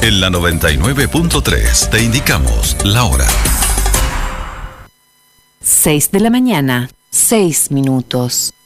En la 99.3 te indicamos la hora. 6 de la mañana, 6 minutos.